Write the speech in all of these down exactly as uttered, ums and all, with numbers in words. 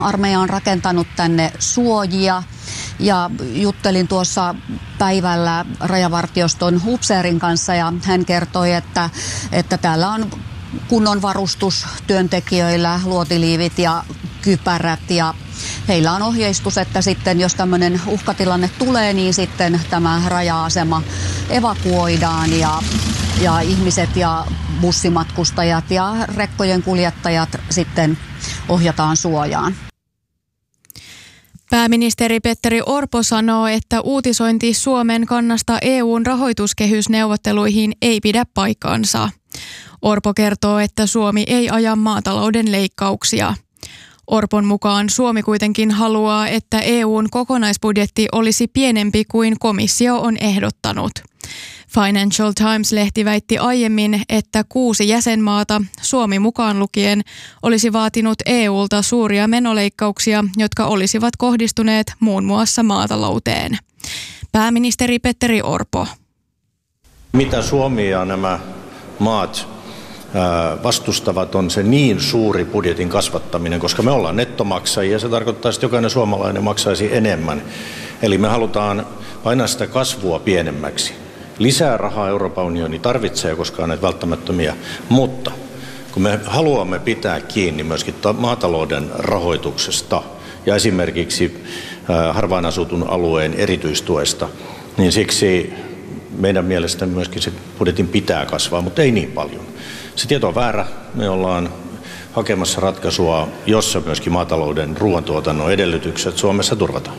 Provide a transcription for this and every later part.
Armeija on rakentanut tänne suojia ja juttelin tuossa päivällä rajavartioston upseerin kanssa ja hän kertoi, että, että täällä on kunnon varustus työntekijöillä, luotiliivit ja kypärät ja heillä on ohjeistus, että sitten jos tämmöinen uhkatilanne tulee, niin sitten tämä raja-asema evakuoidaan ja, ja ihmiset ja bussimatkustajat ja rekkojen kuljettajat sitten ohjataan suojaan. Pääministeri Petteri Orpo sanoo, että uutisointi Suomen kannasta E U:n rahoituskehysneuvotteluihin ei pidä paikkaansa. Orpo kertoo, että Suomi ei aja maatalouden leikkauksia. Orpon mukaan Suomi kuitenkin haluaa, että E U:n kokonaisbudjetti olisi pienempi kuin komissio on ehdottanut. Financial Times-lehti väitti aiemmin, että kuusi jäsenmaata, Suomi mukaan lukien, olisi vaatinut E U:lta suuria menoleikkauksia, jotka olisivat kohdistuneet muun muassa maatalouteen. Pääministeri Petteri Orpo. Mitä Suomi ja nämä maat vastustavat on se niin suuri budjetin kasvattaminen, koska me ollaan nettomaksajia ja se tarkoittaa, että jokainen suomalainen maksaisi enemmän. Eli me halutaan painaa sitä kasvua pienemmäksi. Lisää rahaa Euroopan unioni tarvitsee, koska on näitä välttämättömiä, mutta kun me haluamme pitää kiinni myöskin maatalouden rahoituksesta ja esimerkiksi harvaan asutun alueen erityistuesta, niin siksi meidän mielestämme myöskin se budjetin pitää kasvaa, mutta ei niin paljon. Se tieto on väärä. Me ollaan hakemassa ratkaisua, jossa myöskin maatalouden ruoantuotannon edellytykset Suomessa turvataan.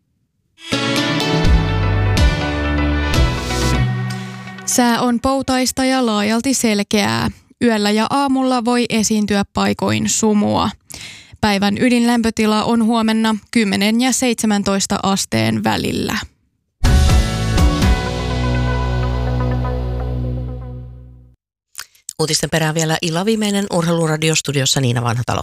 Sää on poutaista ja laajalti selkeää. Yöllä ja aamulla voi esiintyä paikoin sumua. Päivän ydinlämpötila on huomenna kymmenen ja seitsemäntoista asteen välillä. Uutisten perään vielä illan viimeinen Urheiluradiostudiossa Niina Vanhatalo.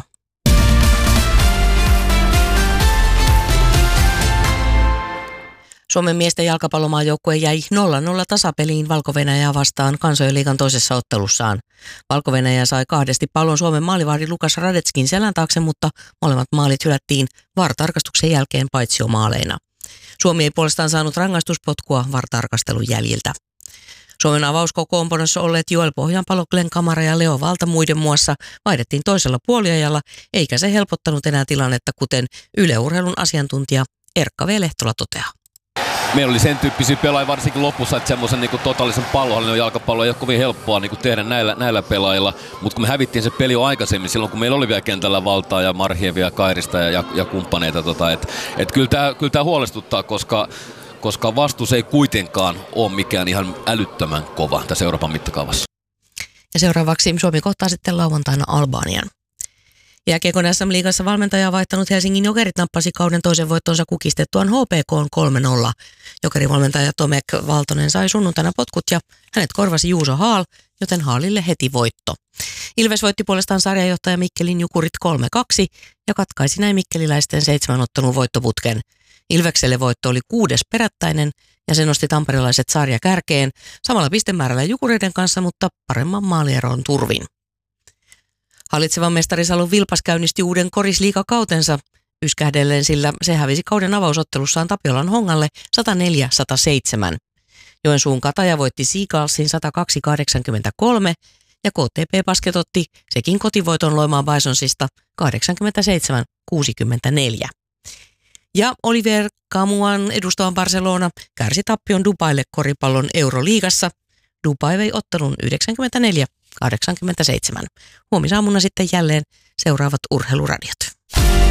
Suomen miesten jalkapallomaajoukkue jäi nolla nolla tasapeliin Valko-Venäjää vastaan Kansojen liigan toisessa ottelussaan. Valko-Venäjä sai kahdesti pallon Suomen maalivahdin Lukas Radetskin selän taakse, mutta molemmat maalit hylättiin V A R-tarkastuksen jälkeen paitsiomaaleina. Suomi ei puolestaan saanut rangaistuspotkua V A R-tarkastelun jäljiltä. Suomen avauskokoonpanossa olleet Joel Pohjanpalo, Glenn Kamara ja Leo Valta muiden muassa vaihdettiin toisella puoliajalla, eikä se helpottanut enää tilannetta, kuten Yle Urheilun asiantuntija Erkka V. Lehtola toteaa. Meillä oli sen tyyppisiä pelaajia varsinkin lopussa, että semmoisen niin totaalisen pallonhallinnon jalkapallo ei ole kovin helppoa niin tehdä näillä, näillä pelaajilla. Mutta kun me hävittiin se peli jo aikaisemmin, silloin kun meillä oli vielä kentällä Valtaa ja Marhievia, Kairista ja, ja, ja kumppaneita. Tota, että et kyllä tämä kyllä tää huolestuttaa, koska, koska vastus ei kuitenkaan ole mikään ihan älyttömän kova tässä Euroopan mittakaavassa. Ja seuraavaksi Suomi kohtaa sitten lauantaina Albanian. Jääkiekon S M-liigassa valmentaja vaihtanut Helsingin Jokerit nappasi kauden toisen voittonsa kukistettuaan H P K:n kolme nolla. Jokerivalmentaja Tomek Valtonen sai sunnuntaina potkut ja hänet korvasi Juuso Haal, joten Haalille heti voitto. Ilves voitti puolestaan sarjanjohtaja Mikkelin Jukurit kolme kaksi ja katkaisi näin mikkeliläisten seitsemän ottelun voittoputken. Ilvekselle voitto oli kuudes perättäinen ja se nosti tamperelaiset sarja kärkeen samalla pistemäärällä Jukureiden kanssa, mutta paremman maalieron turvin. Hallitsevan mestari Salon Vilpas käynnisti uuden korisliigakautensa yskähdellen, sillä se hävisi kauden avausottelussaan Tapiolan Hongalle sata neljä sata seitsemän. Joensuun Kataja voitti Seagalsin sata kaksi kahdeksankymmentäkolme ja K T P Basket otti sekin kotivoiton Loimaan Bisonsista kahdeksankymmentäseitsemän kuusikymmentäneljä. Ja Oliver Camuan edustavan Barcelona kärsi tappion Dubaille koripallon Euroliigassa. Dubai vei ottelun yhdeksänkymmentäneljä kahdeksankymmentäseitsemän. Huomisaamuna sitten jälleen seuraavat urheiluradiot.